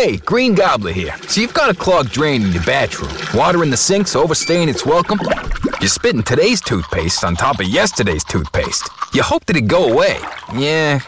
Hey, Green Gobbler here. So you've got a clogged drain in your bathroom. Water in the sink's overstaying its welcome. You're spitting today's toothpaste on top of yesterday's toothpaste. You hope that it'd go away. Yeah,